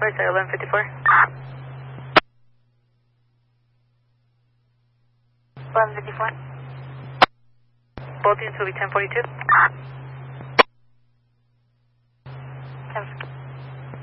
Where's that, 1154? 1154. Both units will be 1042.